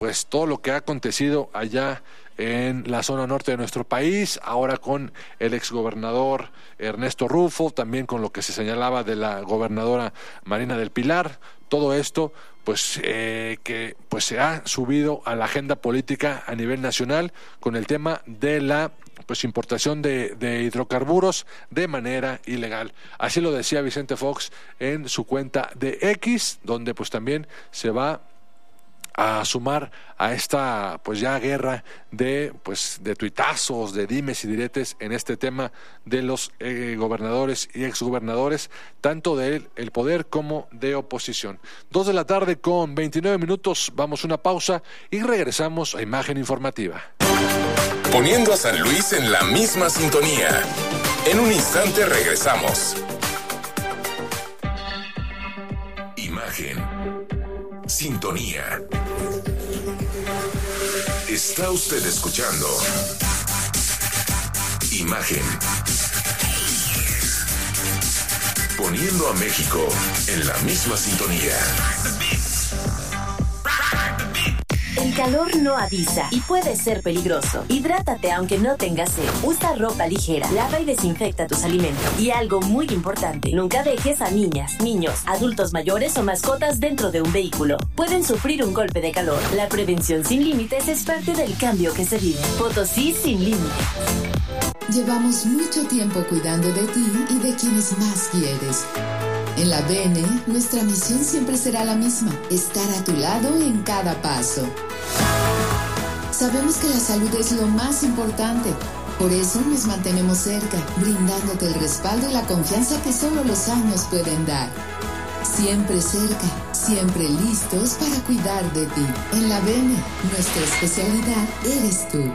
pues todo lo que ha acontecido allá en la zona norte de nuestro país, ahora con el exgobernador Ernesto Rufo, también con lo que se señalaba de la gobernadora Marina del Pilar, todo esto pues que pues se ha subido a la agenda política a nivel nacional con el tema de la pues importación de hidrocarburos de manera ilegal. Así lo decía Vicente Fox en su cuenta de X, donde pues también se va a sumar a esta pues ya guerra de tuitazos, de dimes y diretes en este tema de los gobernadores y exgobernadores, tanto de el poder como de oposición. 2:29 p.m, vamos a una pausa y regresamos a Imagen Informativa. Poniendo a San Luis en la misma sintonía. En un instante regresamos. Imagen. Sintonía. Está usted escuchando Imagen. Poniendo a México en la misma sintonía. El calor no avisa y puede ser peligroso. Hidrátate aunque no tengas sed. Usa ropa ligera, lava y desinfecta tus alimentos. Y algo muy importante, nunca dejes a niñas, niños, adultos mayores o mascotas dentro de un vehículo. Pueden sufrir un golpe de calor. La prevención sin límites es parte del cambio que se vive. Potosí sin límites. Llevamos mucho tiempo cuidando de ti y de quienes más quieres. En la BN, nuestra misión siempre será la misma, estar a tu lado en cada paso. Sabemos que la salud es lo más importante, por eso nos mantenemos cerca, brindándote el respaldo y la confianza que solo los años pueden dar. Siempre cerca, siempre listos para cuidar de ti. En la BN, nuestra especialidad eres tú.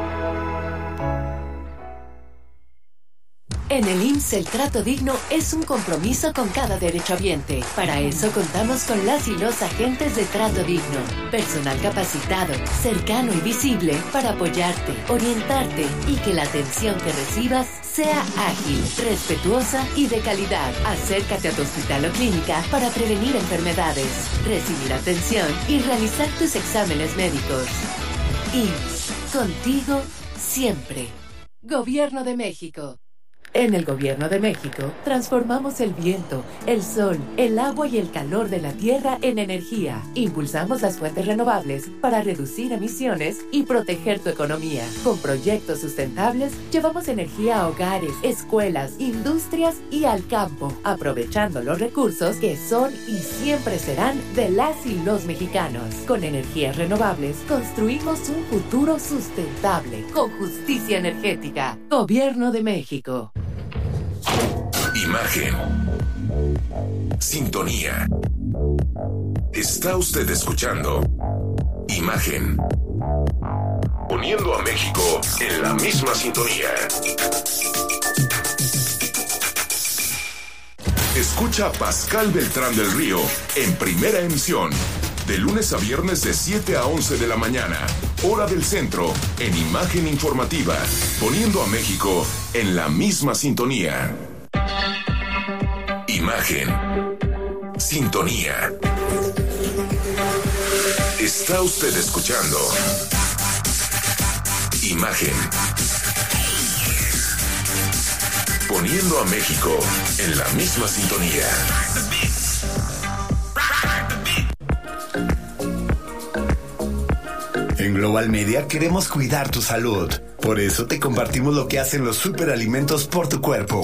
En el IMSS el trato digno es un compromiso con cada derechohabiente. Para eso contamos con las y los agentes de trato digno. Personal capacitado, cercano y visible para apoyarte, orientarte y que la atención que recibas sea ágil, respetuosa y de calidad. Acércate a tu hospital o clínica para prevenir enfermedades, recibir atención y realizar tus exámenes médicos. IMSS, contigo siempre. Gobierno de México. En el Gobierno de México, transformamos el viento, el sol, el agua y el calor de la tierra en energía. Impulsamos las fuentes renovables para reducir emisiones y proteger tu economía. Con proyectos sustentables, llevamos energía a hogares, escuelas, industrias y al campo, aprovechando los recursos que son y siempre serán de las y los mexicanos. Con energías renovables, construimos un futuro sustentable, con justicia energética. Gobierno de México. Imagen. Sintonía. Está usted escuchando Imagen. Poniendo a México en la misma sintonía. Escucha a Pascal Beltrán del Río en primera emisión. De lunes a viernes de 7 a 11 de la mañana. Hora del centro. En Imagen Informativa. Poniendo a México en la misma sintonía. Imagen. Sintonía. Está usted escuchando Imagen. Poniendo a México en la misma sintonía. En Global Media queremos cuidar tu salud. Por eso te compartimos lo que hacen los superalimentos por tu cuerpo.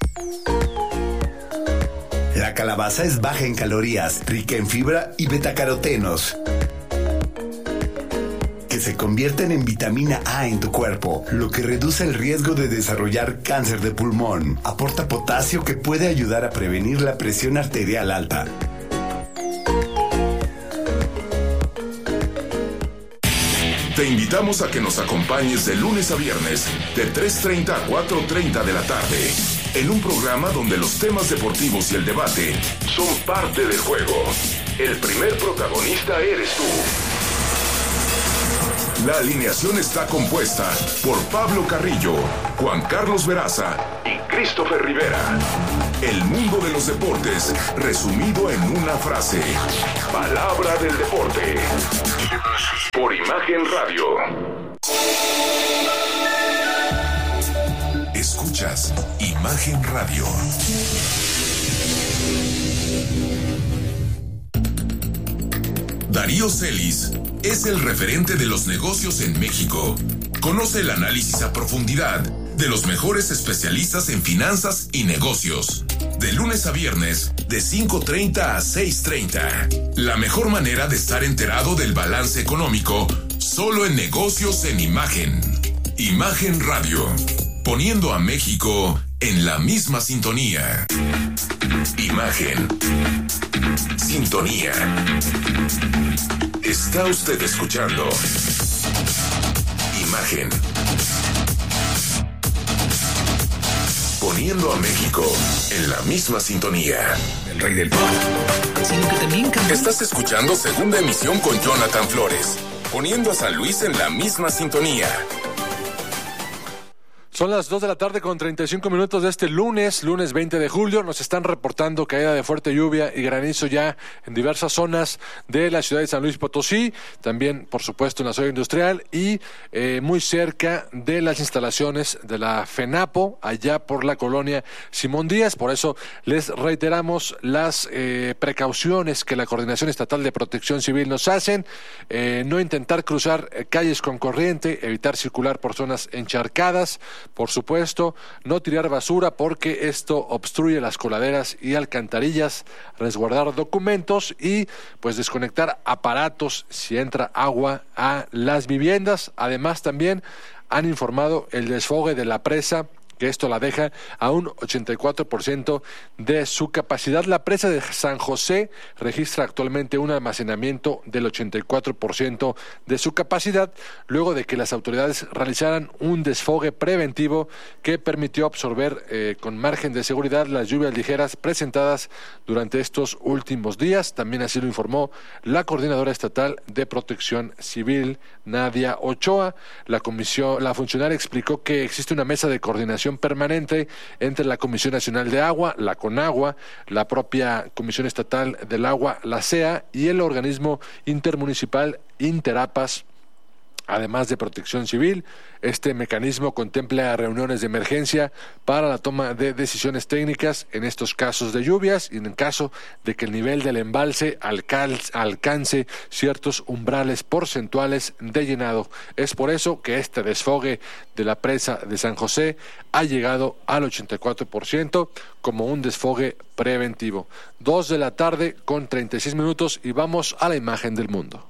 La calabaza es baja en calorías, rica en fibra y betacarotenos, que se convierten en vitamina A en tu cuerpo, lo que reduce el riesgo de desarrollar cáncer de pulmón. Aporta potasio que puede ayudar a prevenir la presión arterial alta. Te invitamos a que nos acompañes de lunes a viernes, de 3:30 a 4:30 de la tarde, en un programa donde los temas deportivos y el debate son parte del juego. El primer protagonista eres tú. La alineación está compuesta por Pablo Carrillo, Juan Carlos Veraza y Christopher Rivera. El mundo de los deportes, resumido en una frase. Palabra del deporte. Por Imagen Radio. Escuchas Imagen Radio. Darío Celis es el referente de los negocios en México. Conoce el análisis a profundidad de los mejores especialistas en finanzas y negocios. De lunes a viernes, de 5:30 a 6:30. La mejor manera de estar enterado del balance económico, solo en Negocios en Imagen. Imagen Radio, poniendo a México en la misma sintonía. Imagen. Sintonía. Está usted escuchando Imagen. Poniendo a México en la misma sintonía. El rey del pop. Sino que también cambia. Estás escuchando Segunda Emisión con Jonathan Flores. Poniendo a San Luis en la misma sintonía. Son las 2 de la tarde con 35 minutos de este lunes 20 de julio. Nos están reportando caída de fuerte lluvia y granizo ya en diversas zonas de la ciudad de San Luis Potosí, también por supuesto en la zona industrial y muy cerca de las instalaciones de la FENAPO, allá por la colonia Simón Díaz. Por eso les reiteramos las precauciones que la Coordinación Estatal de Protección Civil nos hacen, no intentar cruzar calles con corriente, evitar circular por zonas encharcadas. Por supuesto, no tirar basura porque esto obstruye las coladeras y alcantarillas, resguardar documentos y pues desconectar aparatos si entra agua a las viviendas. Además, también han informado el desfogue de la presa, que esto la deja a un 84% de su capacidad. La presa de San José registra actualmente un almacenamiento del 84% de su capacidad, luego de que las autoridades realizaran un desfogue preventivo que permitió absorber con margen de seguridad las lluvias ligeras presentadas durante estos últimos días. También así lo informó la Coordinadora Estatal de Protección Civil, Nadia Ochoa. La funcionaria explicó que existe una mesa de coordinación permanente entre la Comisión Nacional de Agua, la CONAGUA, la propia Comisión Estatal del Agua, la CEA, y el organismo intermunicipal Interapas, además de Protección Civil. Este mecanismo contempla reuniones de emergencia para la toma de decisiones técnicas en estos casos de lluvias y en caso de que el nivel del embalse alcance ciertos umbrales porcentuales de llenado. Es por eso que este desfogue de la presa de San José ha llegado al 84% como un desfogue preventivo. 2 de la tarde con 36 minutos y vamos a la imagen del mundo.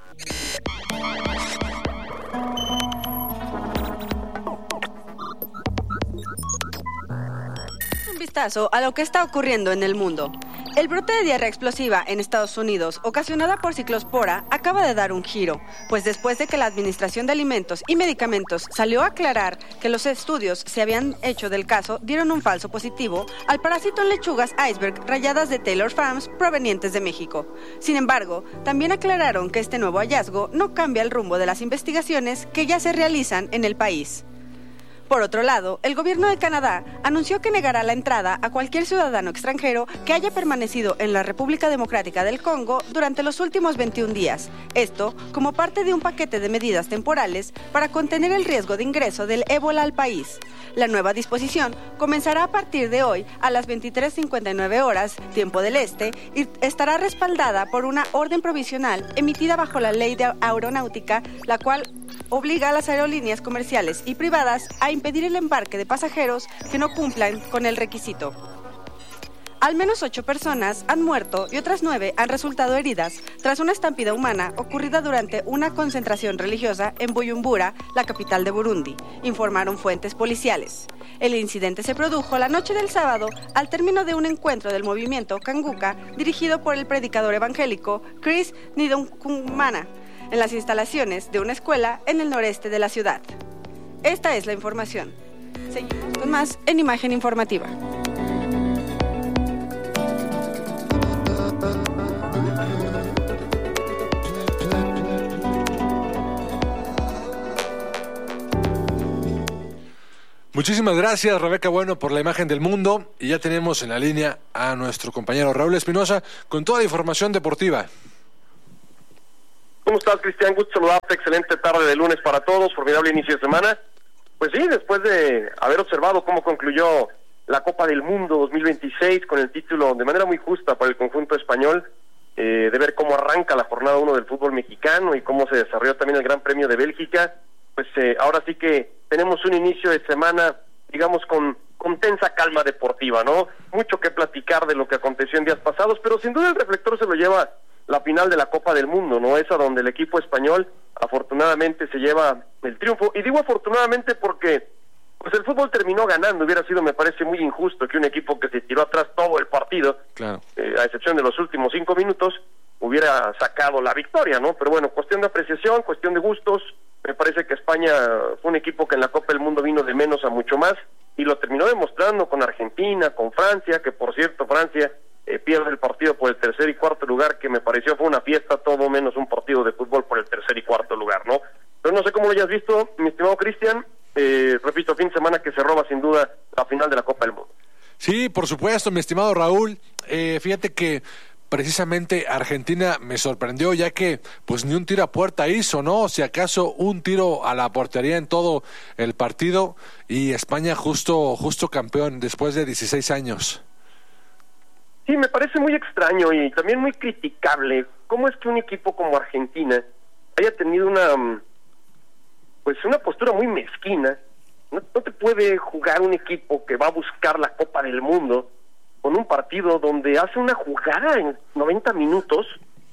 A lo que está ocurriendo en el mundo. El brote de diarrea explosiva en Estados Unidos, ocasionada por ciclospora, acaba de dar un giro, pues después de que la Administración de Alimentos y Medicamentos salió a aclarar que los estudios se habían hecho del caso, dieron un falso positivo al parásito en lechugas iceberg rayadas de Taylor Farms provenientes de México. Sin embargo, también aclararon que este nuevo hallazgo no cambia el rumbo de las investigaciones que ya se realizan en el país. Por otro lado, el gobierno de Canadá anunció que negará la entrada a cualquier ciudadano extranjero que haya permanecido en la República Democrática del Congo durante los últimos 21 días. Esto como parte de un paquete de medidas temporales para contener el riesgo de ingreso del ébola al país. La nueva disposición comenzará a partir de hoy a las 23:59 horas, tiempo del este, y estará respaldada por una orden provisional emitida bajo la ley de aeronáutica, la cual obliga a las aerolíneas comerciales y privadas a impedir el embarque de pasajeros que no cumplan con el requisito. Al menos 8 personas han muerto y otras 9 han resultado heridas tras una estampida humana ocurrida durante una concentración religiosa en Bujumbura, la capital de Burundi, informaron fuentes policiales. El incidente se produjo la noche del sábado al término de un encuentro del movimiento Kanguka dirigido por el predicador evangélico Chris Ndonkumana en las instalaciones de una escuela en el noreste de la ciudad. Esta es la información. Seguimos con más en Imagen Informativa. Muchísimas gracias, Rebeca Bueno, por la imagen del mundo. Y ya tenemos en la línea a nuestro compañero Raúl Espinosa con toda la información deportiva. ¿Cómo estás, Cristian? Gusto saludarte. Excelente tarde de lunes para todos. Formidable inicio de semana. Pues sí, después de haber observado cómo concluyó la Copa del Mundo 2026 con el título de manera muy justa para el conjunto español, de ver cómo arranca la jornada 1 del fútbol mexicano y cómo se desarrolló también el Gran Premio de Bélgica, pues ahora sí que tenemos un inicio de semana, digamos, con tensa calma deportiva, ¿no? Mucho que platicar de lo que aconteció en días pasados, pero sin duda el reflector se lo lleva la final de la Copa del Mundo, ¿no? Esa donde el equipo español afortunadamente se lleva el triunfo, y digo afortunadamente porque pues el fútbol terminó ganando. Hubiera sido, me parece, muy injusto que un equipo que se tiró atrás todo el partido, claro, a excepción de los últimos 5 minutos, hubiera sacado la victoria, ¿no? Pero bueno, cuestión de apreciación, cuestión de gustos. Me parece que España fue un equipo que en la Copa del Mundo vino de menos a mucho más, y lo terminó demostrando con Argentina, con Francia, que por cierto Francia pierde el partido por el tercer y cuarto lugar, que me pareció fue una fiesta, todo menos un partido de fútbol por el tercer y cuarto lugar, ¿no? Pero no sé cómo lo hayas visto, mi estimado Cristian. Repito, fin de semana que se roba sin duda la final de la Copa del Mundo. Sí, por supuesto, mi estimado Raúl. Fíjate que precisamente Argentina me sorprendió, ya que pues ni un tiro a puerta hizo, ¿no? Si acaso un tiro a la portería en todo el partido, y España justo campeón después de 16 años. Sí, me parece muy extraño y también muy criticable cómo es que un equipo como Argentina haya tenido una postura muy mezquina. No te puede jugar un equipo que va a buscar la Copa del Mundo con un partido donde hace una jugada en 90 minutos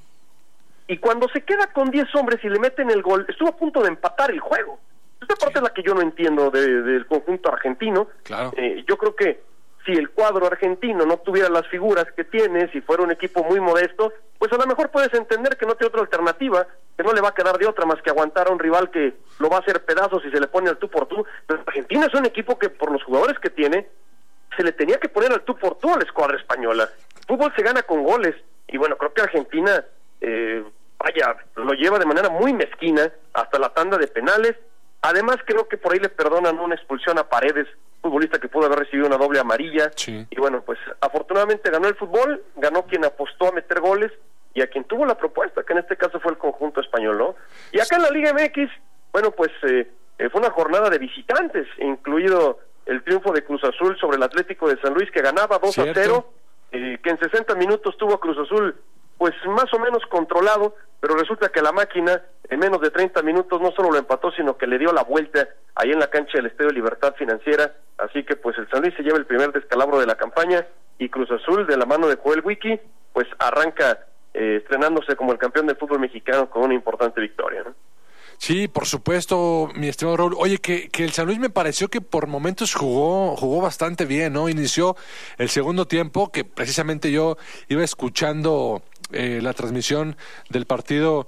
y cuando se queda con 10 hombres y le meten el gol, estuvo a punto de empatar el juego. Esta parte es la que yo no entiendo del conjunto argentino. Claro. Yo creo que si el cuadro argentino no tuviera las figuras que tiene, si fuera un equipo muy modesto, pues a lo mejor puedes entender que no tiene otra alternativa, que no le va a quedar de otra más que aguantar a un rival que lo va a hacer pedazos y se le pone al tú por tú. Pero Argentina es un equipo que por los jugadores que tiene, se le tenía que poner al tú por tú a la escuadra española. El fútbol se gana con goles, y bueno, creo que Argentina, lo lleva de manera muy mezquina hasta la tanda de penales. Además creo que por ahí le perdonan una expulsión a Paredes, futbolista que pudo haber recibido una doble amarilla. Sí. Y bueno, pues afortunadamente ganó el fútbol, ganó quien apostó a meter goles y a quien tuvo la propuesta, que en este caso fue el conjunto español, ¿no? Y acá en la Liga MX, bueno, pues fue una jornada de visitantes, incluido el triunfo de Cruz Azul sobre el Atlético de San Luis, que ganaba 2-0, que en 60 minutos tuvo a Cruz Azul pues más o menos controlado, pero resulta que la máquina en menos de 30 minutos no solo lo empató, sino que le dio la vuelta ahí en la cancha del Estadio Libertad Financiera. Así que pues el San Luis se lleva el primer descalabro de la campaña, y Cruz Azul, de la mano de Joel Wiki, pues arranca estrenándose como el campeón del fútbol mexicano con una importante victoria, ¿no? Sí, por supuesto, mi estimado Raúl. Oye, que el San Luis me pareció que por momentos jugó bastante bien, ¿no? Inició el segundo tiempo, que precisamente yo iba escuchando la transmisión del partido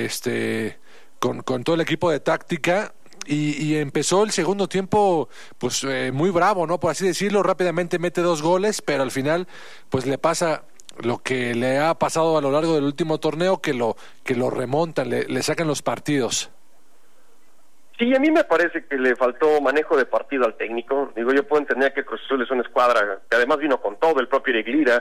con todo el equipo de táctica, y empezó el segundo tiempo pues muy bravo, ¿no? Por así decirlo, rápidamente mete 2 goles, pero al final pues le pasa lo que le ha pasado a lo largo del último torneo, que lo remontan, le sacan los partidos. Sí, a mí me parece que le faltó manejo de partido al técnico. Digo, yo puedo entender que Cruz Azul es una escuadra que además vino con todo, el propio Eric Lira.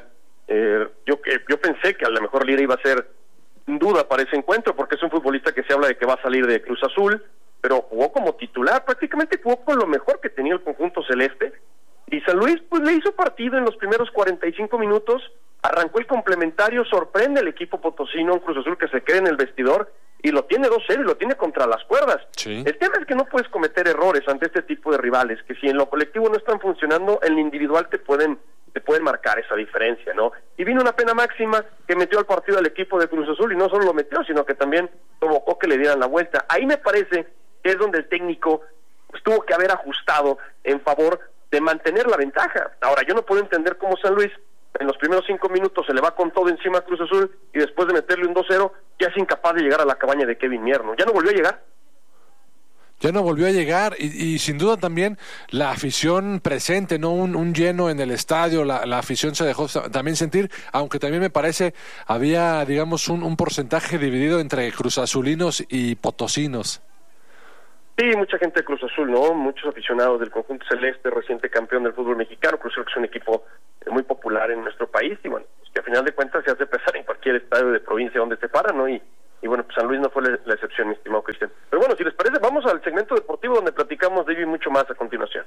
Yo pensé que a lo mejor Lira iba a ser duda para ese encuentro, porque es un futbolista que se habla de que va a salir de Cruz Azul, pero jugó como titular, prácticamente jugó con lo mejor que tenía el conjunto celeste, y San Luis pues le hizo partido en los primeros 45 minutos, arrancó el complementario, sorprende el equipo potosino, un Cruz Azul que se queda en el vestidor, y lo tiene 2-0 y lo tiene contra las cuerdas. Sí. El tema es que no puedes cometer errores ante este tipo de rivales, que si en lo colectivo no están funcionando, en lo individual te pueden marcar esa diferencia, ¿no? Y vino una pena máxima que metió al partido al equipo de Cruz Azul, y no solo lo metió, sino que también provocó que le dieran la vuelta. Ahí me parece que es donde el técnico pues tuvo que haber ajustado en favor de mantener la ventaja. Ahora, yo no puedo entender cómo San Luis en los primeros 5 minutos se le va con todo encima a Cruz Azul, y después de meterle un 2-0 ya es incapaz de llegar a la cabaña de Kevin Mierno. Ya no volvió a llegar. Ya no volvió a llegar, y sin duda también la afición presente, ¿no? Un lleno en el estadio, la afición se dejó también sentir, aunque también me parece había, digamos, un porcentaje dividido entre cruzazulinos y potosinos. Sí, mucha gente de Cruz Azul, ¿no? Muchos aficionados del conjunto celeste, reciente campeón del fútbol mexicano. Cruz Azul que es un equipo muy popular en nuestro país y bueno, pues que a final de cuentas se hace pesar en cualquier estadio de provincia donde se para, ¿no? Y bueno, pues San Luis no fue la excepción, mi estimado Cristian. Pero bueno, si les parece, vamos al segmento deportivo donde platicamos de ello y mucho más a continuación.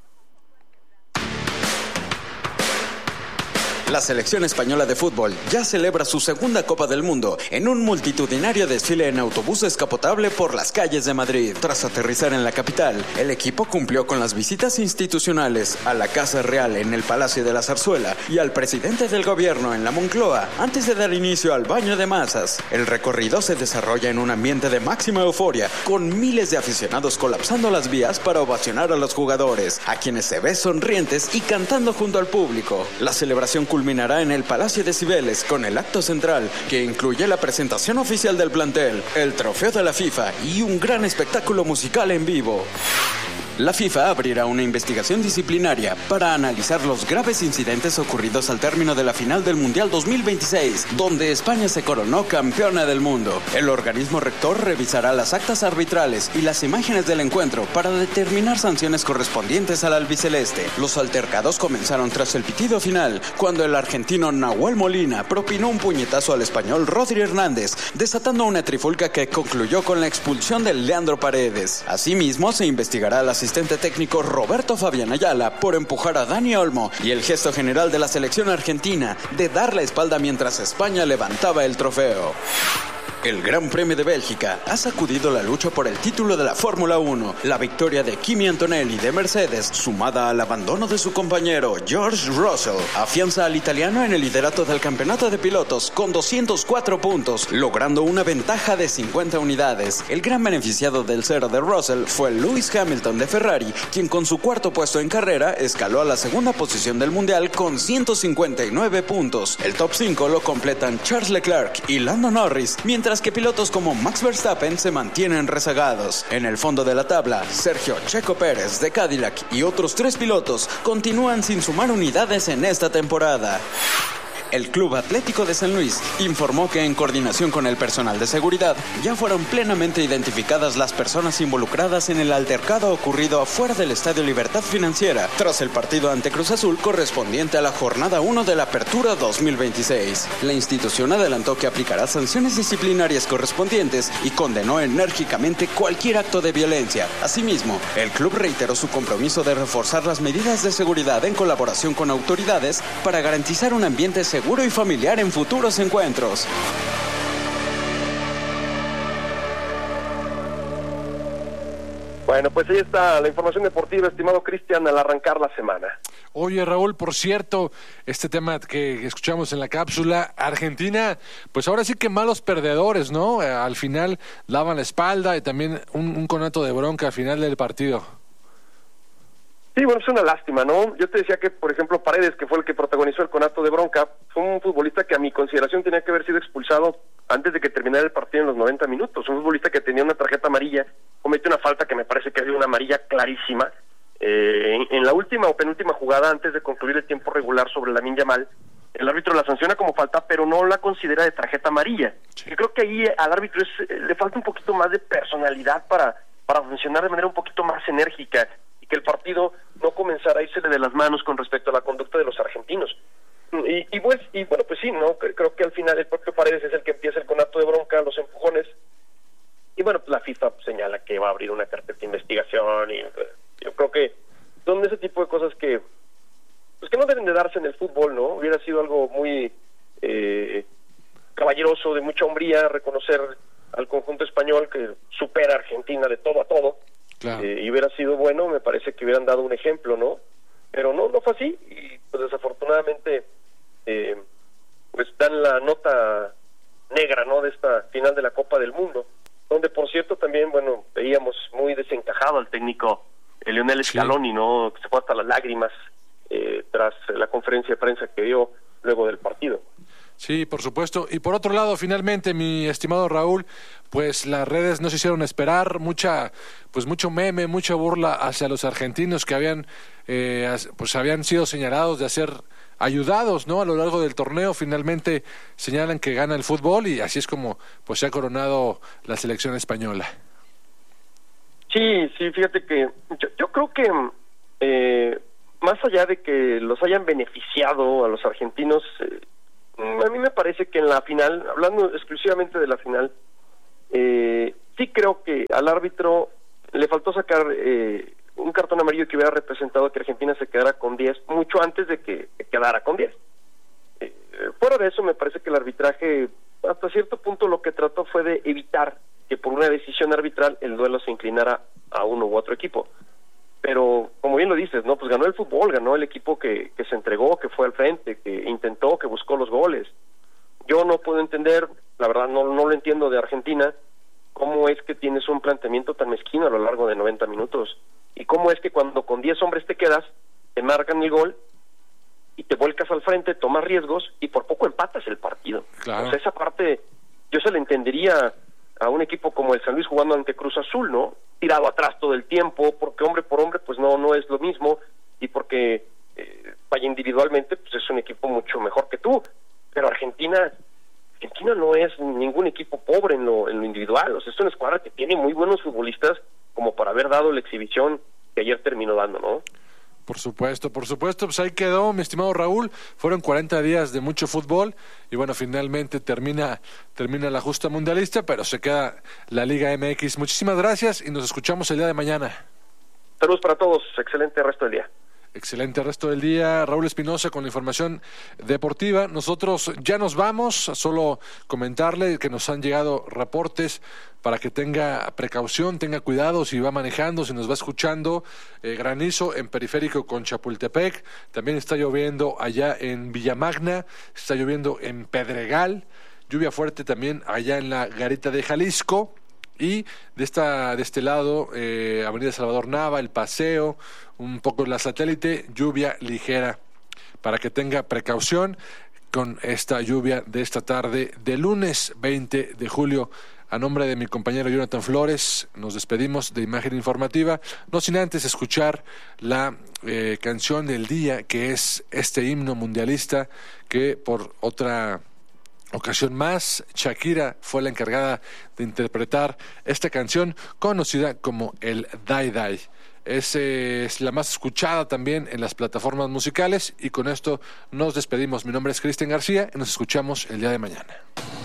La selección española de fútbol ya celebra su segunda Copa del Mundo en un multitudinario desfile en autobús descapotable por las calles de Madrid. Tras aterrizar en la capital, el equipo cumplió con las visitas institucionales a la Casa Real en el Palacio de la Zarzuela y al presidente del gobierno en la Moncloa antes de dar inicio al baño de masas. El recorrido se desarrolla en un ambiente de máxima euforia, con miles de aficionados colapsando las vías para ovacionar a los jugadores, a quienes se ve sonrientes y cantando junto al público. La celebración culminará en el Palacio de Cibeles con el acto central, que incluye la presentación oficial del plantel, el trofeo de la FIFA y un gran espectáculo musical en vivo. La FIFA abrirá una investigación disciplinaria para analizar los graves incidentes ocurridos al término de la final del Mundial 2026, donde España se coronó campeona del mundo. El organismo rector revisará las actas arbitrales y las imágenes del encuentro para determinar sanciones correspondientes al albiceleste. Los altercados comenzaron tras el pitido final, cuando el argentino Nahuel Molina propinó un puñetazo al español Rodri Hernández, desatando una trifulca que concluyó con la expulsión de Leandro Paredes. Asimismo, se investigará al asistente técnico Roberto Fabián Ayala por empujar a Dani Olmo y el gesto general de la selección argentina de dar la espalda mientras España levantaba el trofeo. El Gran Premio de Bélgica ha sacudido la lucha por el título de la Fórmula 1. La victoria de Kimi Antonelli de Mercedes, sumada al abandono de su compañero George Russell, afianza al italiano en el liderato del campeonato de pilotos con 204 puntos, logrando una ventaja de 50 unidades. El gran beneficiado del cero de Russell fue Lewis Hamilton de Ferrari, quien con su cuarto puesto en carrera escaló a la segunda posición del mundial con 159 puntos. El top 5 lo completan Charles Leclerc y Lando Norris, mientras que pilotos como Max Verstappen se mantienen rezagados. En el fondo de la tabla, Sergio Checo Pérez de Cadillac y otros 3 pilotos continúan sin sumar unidades en esta temporada. El Club Atlético de San Luis informó que en coordinación con el personal de seguridad ya fueron plenamente identificadas las personas involucradas en el altercado ocurrido afuera del Estadio Libertad Financiera tras el partido ante Cruz Azul correspondiente a la jornada 1 de la Apertura 2026. La institución adelantó que aplicará sanciones disciplinarias correspondientes y condenó enérgicamente cualquier acto de violencia. Asimismo, el club reiteró su compromiso de reforzar las medidas de seguridad en colaboración con autoridades para garantizar un ambiente seguro y familiar en futuros encuentros. Bueno, pues ahí está la información deportiva, estimado Cristian, al arrancar la semana. Oye, Raúl, por cierto, este tema que escuchamos en la cápsula, Argentina, pues ahora sí que malos perdedores, ¿no? Al final daban la espalda y también un conato de bronca al final del partido. Sí, bueno, es una lástima, ¿no? Yo te decía que, por ejemplo, Paredes, que fue el que protagonizó el conato de bronca, fue un futbolista que a mi consideración tenía que haber sido expulsado antes de que terminara el partido en los 90 minutos. Un futbolista que tenía una tarjeta amarilla, cometió una falta que me parece que había una amarilla clarísima. En la última o penúltima jugada, antes de concluir el tiempo regular sobre Lamine Yamal, el árbitro la sanciona como falta, pero no la considera de tarjeta amarilla. Sí. Yo creo que ahí al árbitro le falta un poquito más de personalidad para funcionar de manera un poquito más enérgica, que el partido no comenzara a irse de las manos con respecto a la conducta de los argentinos. Y bueno, pues sí, ¿no? Creo que al final el propio Paredes es el que empieza el conato de bronca, los empujones, y bueno, pues la FIFA señala que va a abrir una carpeta de investigación, y yo creo que son ese tipo de cosas que no deben de darse en el fútbol, ¿no? Hubiera sido algo muy caballeroso, de mucha hombría, reconocer al conjunto español que supera a Argentina de todo a todo. Claro. Y hubiera sido bueno, me parece que hubieran dado un ejemplo, ¿no? Pero no fue así, y pues desafortunadamente pues dan la nota negra, ¿no?, de esta final de la Copa del Mundo, donde por cierto también, bueno, veíamos muy desencajado al técnico Lionel Scaloni, sí, ¿no?, que se fue hasta las lágrimas tras la conferencia de prensa que dio luego del partido. Sí, por supuesto. Y por otro lado, finalmente, mi estimado Raúl, pues las redes no se hicieron esperar, mucho meme, mucha burla hacia los argentinos que habían sido señalados de ser ayudados, ¿no?, a lo largo del torneo. Finalmente señalan que gana el fútbol y así es como pues se ha coronado la selección española. Sí, fíjate que yo creo que más allá de que los hayan beneficiado a los argentinos, a mí me parece que en la final, hablando exclusivamente de la final, sí creo que al árbitro le faltó sacar un cartón amarillo que hubiera representado que Argentina se quedara con 10 mucho antes de que quedara con 10. Fuera de eso, me parece que el arbitraje hasta cierto punto lo que trató fue de evitar que por una decisión arbitral el duelo se inclinara a uno u otro equipo. Pero, como bien lo dices, ¿no? Pues ganó el fútbol, ganó el equipo que se entregó, que fue al frente, que intentó, que buscó los goles. Yo no puedo entender, la verdad no lo entiendo de Argentina, cómo es que tienes un planteamiento tan mezquino a lo largo de 90 minutos. Y cómo es que cuando con 10 hombres te quedas, te marcan el gol y te vuelcas al frente, tomas riesgos y por poco empatas el partido. Claro. O sea, esa parte yo se la entendería a un equipo como el San Luis jugando ante Cruz Azul, ¿no? Tirado atrás todo el tiempo, porque hombre por hombre pues no es lo mismo, y porque vaya individualmente pues es un equipo mucho mejor que tú. Pero Argentina no es ningún equipo pobre en lo individual, o sea, es una escuadra que tiene muy buenos futbolistas como para haber dado la exhibición que ayer terminó dando, ¿no? Por supuesto, pues ahí quedó, mi estimado Raúl. Fueron 40 días de mucho fútbol y bueno, finalmente termina la justa mundialista, pero se queda la Liga MX. Muchísimas gracias y nos escuchamos el día de mañana. Saludos para todos, excelente resto del día. Excelente resto del día, Raúl Espinosa con la información deportiva. Nosotros ya nos vamos, solo comentarle que nos han llegado reportes para que tenga precaución, tenga cuidado si va manejando, si nos va escuchando. Granizo en Periférico con Chapultepec, también está lloviendo allá en Villamagna, está lloviendo en Pedregal, lluvia fuerte también allá en la Garita de Jalisco. Y de este lado, Avenida Salvador Nava, El Paseo, un poco la Satélite, lluvia ligera, para que tenga precaución con esta lluvia de esta tarde de lunes 20 de julio. A nombre de mi compañero Jonathan Flores, nos despedimos de Imagen Informativa, no sin antes escuchar la canción del día, que es este himno mundialista que por otra ocasión más, Shakira fue la encargada de interpretar esta canción conocida como el Die Die. Es la más escuchada también en las plataformas musicales y con esto nos despedimos. Mi nombre es Cristian García y nos escuchamos el día de mañana.